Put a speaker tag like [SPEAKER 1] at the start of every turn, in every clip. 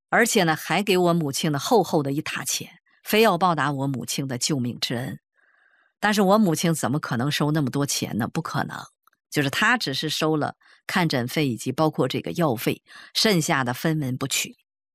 [SPEAKER 1] 而且呢还给我母亲的厚厚的一沓钱，非要报答我母亲的救命之恩。但是我母亲怎么可能收那么多钱呢？不可能，就是她只是收了看诊费以及包括这个药费，剩下的分文不取。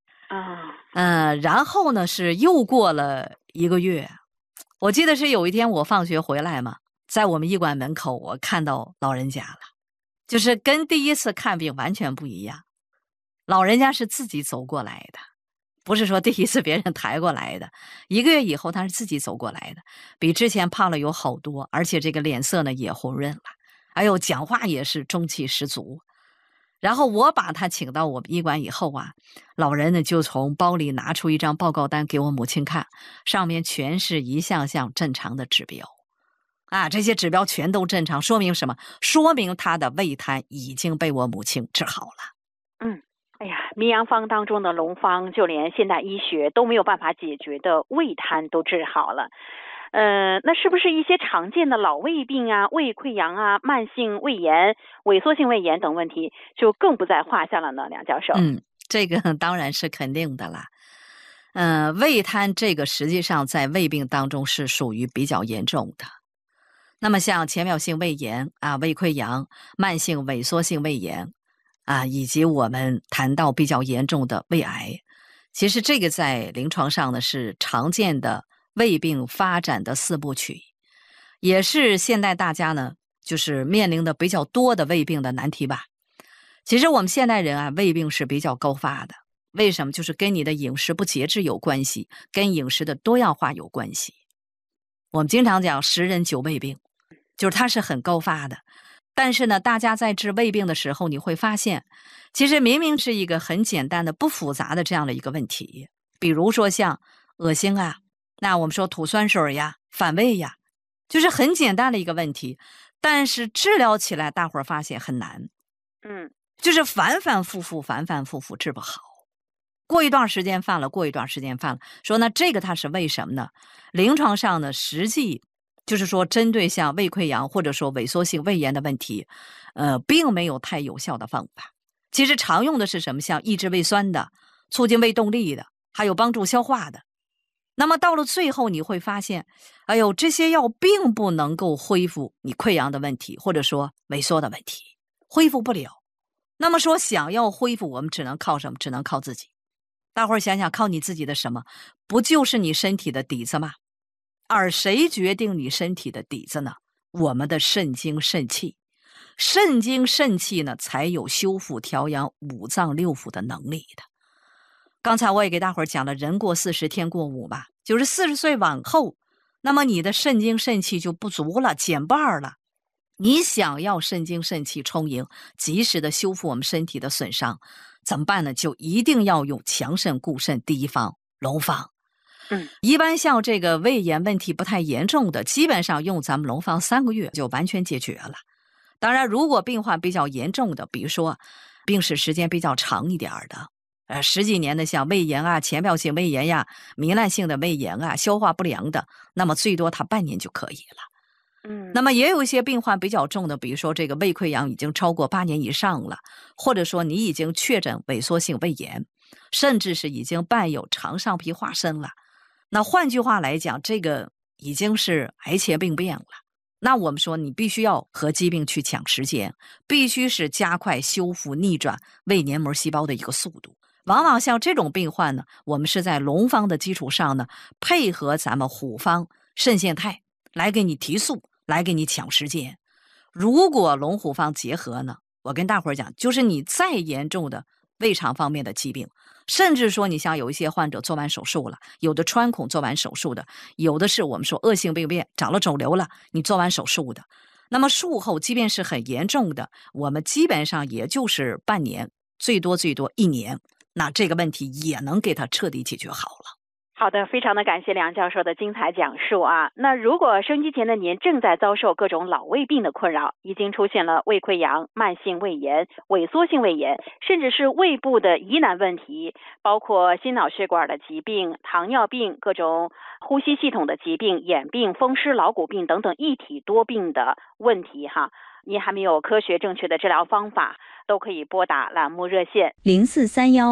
[SPEAKER 1] 然后呢是又过了1个月，我记得是有一天我放学回来嘛，在我们医馆门口我看到老人家了，就是跟第一次看病完全不一样。老人家是自己走过来的，不是说第一次别人抬过来的。1个月以后他是自己走过来的，比之前胖了有好多，而且这个脸色呢也红润了，还有讲话也是中气十足。然后我把他请到我们医馆以后啊，老人呢就从包里拿出一张报告单给我母亲看，上面全是一项项正常的指标啊，这些指标全都正常，说明什么？说明他的胃瘫已经被我母亲治好了。
[SPEAKER 2] 哎呀，名洋方当中的龙方，就连现代医学都没有办法解决的胃瘫都治好了。那是不是一些常见的老胃病啊、胃溃疡啊、慢性胃炎、萎缩性胃炎等问题就更不在话下了呢？梁教授。
[SPEAKER 1] 这个当然是肯定的啦。胃瘫这个实际上在胃病当中是属于比较严重的。那么像浅表性胃炎啊、胃溃疡、慢性萎缩性胃炎啊，以及我们谈到比较严重的胃癌，其实这个在临床上呢是常见的胃病发展的4部曲，也是现代大家呢就是面临的比较多的胃病的难题吧。其实我们现代人啊，胃病是比较高发的，为什么？就是跟你的饮食不节制有关系，跟饮食的多样化有关系。我们经常讲10人9胃病，就是它是很高发的。但是呢，大家在治胃病的时候，你会发现，其实明明是一个很简单的、不复杂的这样的一个问题。比如说像恶心啊，那我们说吐酸水呀、反胃呀，就是很简单的一个问题，但是治疗起来大伙儿发现很难。就是反反复复治不好。过一段时间犯了，过一段时间犯了，说那这个它是为什么呢？临床上呢，实际就是说针对像胃溃疡或者说萎缩性胃炎的问题，并没有太有效的方法。其实常用的是什么？像抑制胃酸的、促进胃动力的，还有帮助消化的。那么到了最后你会发现，哎呦，这些药并不能够恢复你溃疡的问题，或者说萎缩的问题，恢复不了。那么说想要恢复，我们只能靠什么？只能靠自己。大伙儿想想，靠你自己的什么？不就是你身体的底子吗？而谁决定你身体的底子呢？我们的肾精肾气。肾精肾气呢，才有修复调养5脏6腑的能力的。刚才我也给大伙儿讲了，人过40天过5吧，就是40岁往后，那么你的肾精肾气就不足了，减半了。你想要肾精肾气充盈，及时的修复我们身体的损伤，怎么办呢？就一定要用强肾固肾第一方龙方。一般像这个胃炎问题不太严重的，基本上用咱们龙方3个月就完全解决了。当然如果病患比较严重的，比如说病史时间比较长一点的，10几年的，像胃炎啊、浅表性胃炎呀、糜烂性的胃炎啊、消化不良的，那么最多他半年就可以了。那么也有一些病患比较重的，比如说这个胃溃疡已经超过8年以上了，或者说你已经确诊萎缩性胃炎，甚至是已经伴有肠上皮化生了。那换句话来讲，这个已经是癌前病变了。那我们说你必须要和疾病去抢时间，必须是加快修复逆转胃黏膜细胞的一个速度。往往像这种病患呢，我们是在龙方的基础上呢，配合咱们虎方肾腺肽来给你提速，来给你抢时间。如果龙虎方结合呢，我跟大伙儿讲，就是你再严重的胃肠方面的疾病，甚至说你像有一些患者做完手术了，有的穿孔做完手术的，有的是我们说恶性病变长了肿瘤了，你做完手术的，那么术后即便是很严重的，我们基本上也就是半年，最多1年，那这个问题也能给它彻底解决好了。
[SPEAKER 2] 好的，非常的感谢梁教授的精彩讲述啊。那如果收音机前的您正在遭受各种老胃病的困扰，已经出现了胃溃疡、慢性胃炎、萎缩性胃炎，甚至是胃部的疑难问题，包括心脑血管的疾病、糖尿病、各种呼吸系统的疾病、眼病、风湿劳骨病等等一体多病的问题哈，您还没有科学正确的治疗方法，都可以拨打栏目热线0431